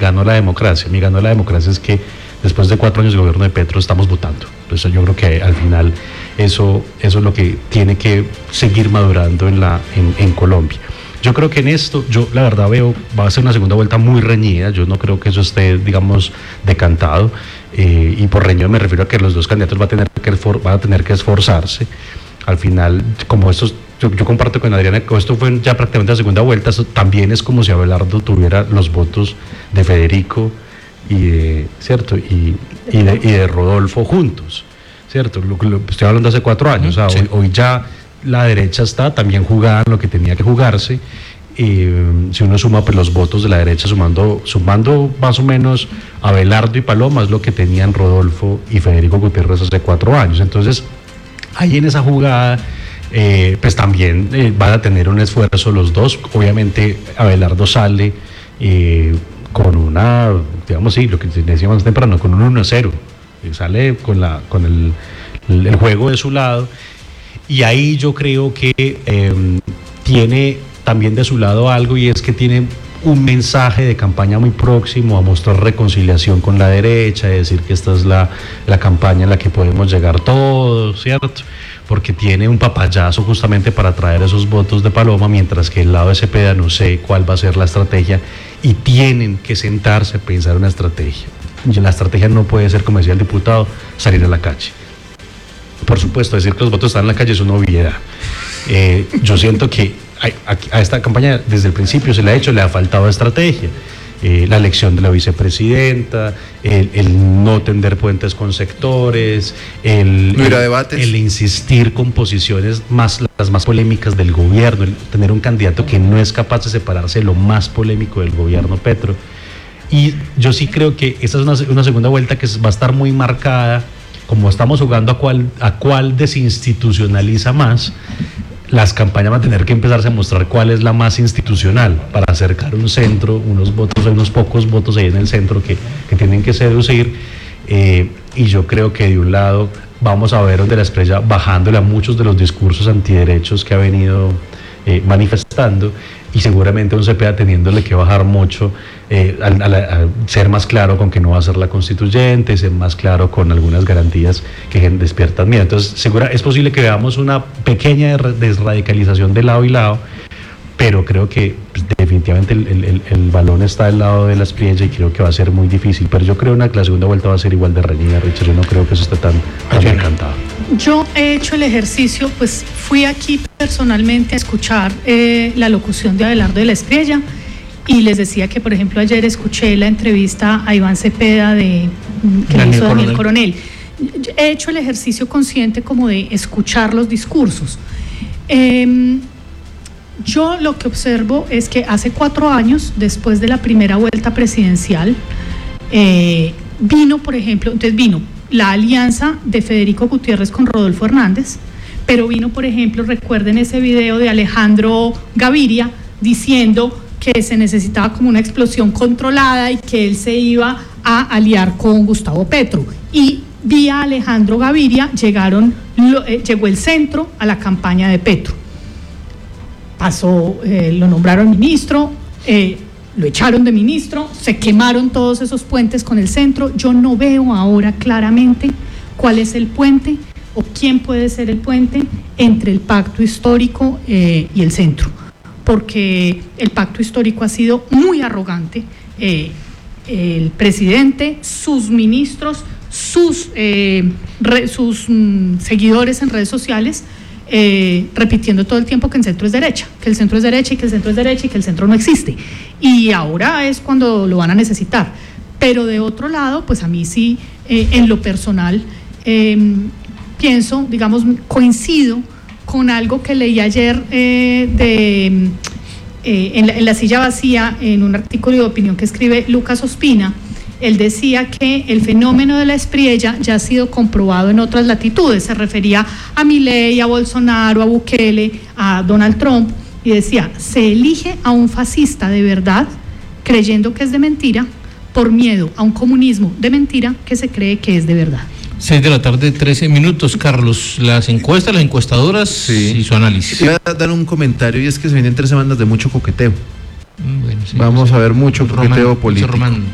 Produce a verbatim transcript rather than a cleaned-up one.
ganó la democracia. Mi ganó la democracia es que después de cuatro años de gobierno de Petro estamos votando. Entonces yo creo que al final eso, eso es lo que tiene que seguir madurando en, la, en, en Colombia. Yo creo que en esto, yo la verdad veo, va a ser una segunda vuelta muy reñida. Yo no creo que eso esté, digamos, decantado. Eh, y por reñido me refiero a que los dos candidatos van a tener que, van a tener que esforzarse. Al final, como estos, yo, yo comparto con Adriana, que esto fue ya prácticamente la segunda vuelta, eso también es como si Abelardo tuviera los votos de Federico y de, ¿cierto? Y, y, de, y de Rodolfo juntos, ¿cierto? Lo, lo, estoy hablando hace cuatro años, o sea, sí. hoy, hoy ya la derecha está también jugada en lo que tenía que jugarse. Eh, si uno suma pues, los votos de la derecha, sumando, sumando más o menos Abelardo y Paloma, es lo que tenían Rodolfo y Federico Gutiérrez hace cuatro años. Entonces, ahí en esa jugada, eh, pues también eh, van a tener un esfuerzo los dos. Obviamente, Abelardo sale eh, con una, digamos, sí, lo que decíamos temprano, con un uno a cero. Eh, sale con, la, con el, el juego de su lado. Y ahí yo creo que eh, tiene también de su lado algo, y es que tiene un mensaje de campaña muy próximo a mostrar reconciliación con la derecha, de decir que esta es la, la campaña en la que podemos llegar todos, ¿cierto? Porque tiene un papayazo justamente para traer esos votos de Paloma, mientras que el lado de Cepeda no sé cuál va a ser la estrategia, y tienen que sentarse a pensar una estrategia. Y la estrategia no puede ser, como decía el diputado, salir a la calle. Por supuesto, decir que los votos están en la calle es una obviedad. Eh, yo siento que a, a, a esta campaña desde el principio se le ha hecho, le ha faltado estrategia. Eh, la elección de la vicepresidenta, el, el no tender puentes con sectores, el, no ir a debates, el, el insistir con posiciones más, las más polémicas del gobierno, el tener un candidato que no es capaz de separarse de lo más polémico del gobierno Petro. Y yo sí creo que esta es una, una segunda vuelta que va a estar muy marcada, como estamos jugando a cuál, a cuál desinstitucionaliza más. Las campañas van a tener que empezarse a mostrar cuál es la más institucional para acercar un centro, unos votos, unos pocos votos ahí en el centro que, que tienen que seducir. Eh, y yo creo que de un lado vamos a ver donde la Espriella bajándole a muchos de los discursos antiderechos que ha venido eh, manifestando, y seguramente un Cepeda teniéndole que bajar mucho, eh, a, a, a ser más claro con que no va a ser la constituyente, ser más claro con algunas garantías que despiertan miedo. Entonces, segura, es posible que veamos una pequeña desradicalización de lado y lado, pero creo que pues, definitivamente el, el, el balón está del lado de la Espriella, y creo que va a ser muy difícil. Pero yo creo una, que la segunda vuelta va a ser igual de reñida, Richard. Yo no creo que eso esté tan, tan encantado. Yo he hecho el ejercicio, pues fui aquí personalmente a escuchar eh, la locución de Abelardo de la Espriella, y les decía que, por ejemplo, ayer escuché la entrevista a Iván Cepeda de, que Daniel hizo Daniel Coronel. Coronel. He hecho el ejercicio consciente como de escuchar los discursos. Eh, yo lo que observo es que hace cuatro años, después de la primera vuelta presidencial, eh, vino, por ejemplo, entonces vino la alianza de Federico Gutiérrez con Rodolfo Hernández, pero vino, por ejemplo, recuerden ese video de Alejandro Gaviria diciendo que se necesitaba como una explosión controlada y que él se iba a aliar con Gustavo Petro. Y vía Alejandro Gaviria llegaron, lo, eh, llegó el centro a la campaña de Petro. Pasó, eh, lo nombraron ministro, eh, lo echaron de ministro, se quemaron todos esos puentes con el centro. Yo no veo ahora claramente cuál es el puente o quién puede ser el puente entre el pacto histórico eh, y el centro, porque el pacto histórico ha sido muy arrogante. Eh, el presidente, sus ministros, sus, eh, re, sus mm, seguidores en redes sociales, Eh, repitiendo todo el tiempo que el centro es derecha, que el centro es derecha y que el centro es derecha y que el centro no existe, y ahora es cuando lo van a necesitar. Pero de otro lado, pues a mí sí, eh, en lo personal, eh, pienso, digamos, coincido con algo que leí ayer eh, de, eh, en, la, en la silla vacía, en un artículo de opinión que escribe Lucas Ospina. Él decía que el fenómeno de la Espriella ya ha sido comprobado en otras latitudes. Se refería a Milei, a Bolsonaro, a Bukele, a Donald Trump, y decía: se elige a un fascista de verdad creyendo que es de mentira, por miedo a un comunismo de mentira que se cree que es de verdad. Seis de la tarde, trece minutos. Carlos, las encuestas, las encuestadoras, sí, y su análisis. Voy a dar un comentario, y es que se vienen tres semanas de mucho coqueteo. Bueno, sí, Vamos sí. a ver mucho coqueteo político.